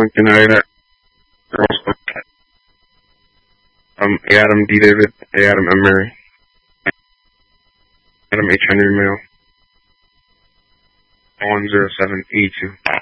Lincoln A. A. Adam D. David, A. Adam M. Mary, Adam H. Henry Male, 107 E2.